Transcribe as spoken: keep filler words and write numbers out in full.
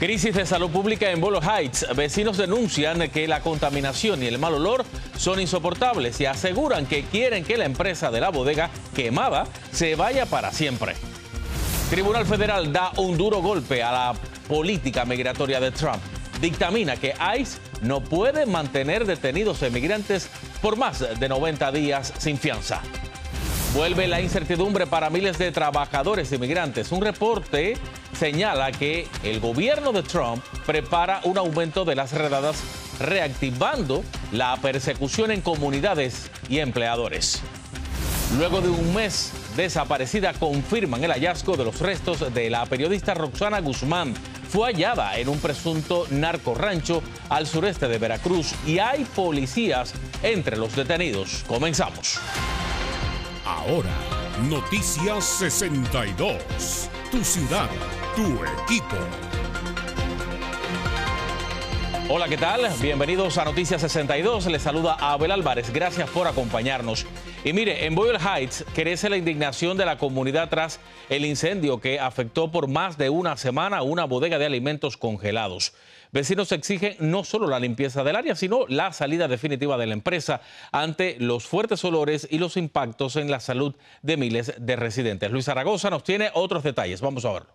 Crisis de salud pública en Boyle Heights. Vecinos denuncian que la contaminación y el mal olor son insoportables y aseguran que quieren que la empresa de la bodega quemada se vaya para siempre. Tribunal Federal da un duro golpe a la política migratoria de Trump. Dictamina que ICE no puede mantener detenidos emigrantes por más de noventa días sin fianza. Vuelve la incertidumbre para miles de trabajadores inmigrantes. Un reporte señala que el gobierno de Trump prepara un aumento de las redadas, reactivando la persecución en comunidades y empleadores. Luego de un mes desaparecida, confirman el hallazgo de los restos de la periodista Roxana Guzmán. Fue hallada en un presunto narcorrancho al sureste de Veracruz y hay policías entre los detenidos. Comenzamos. Ahora, Noticias sesenta y dos. Tu ciudad, tu equipo. Hola, ¿qué tal? Bienvenidos a Noticias sesenta y dos. Les saluda Abel Álvarez. Gracias por acompañarnos. Y mire, en Boyle Heights crece la indignación de la comunidad tras el incendio que afectó por más de una semana una bodega de alimentos congelados. Vecinos exigen no solo la limpieza del área, sino la salida definitiva de la empresa ante los fuertes olores y los impactos en la salud de miles de residentes. Luis Zaragoza nos tiene otros detalles. Vamos a verlo.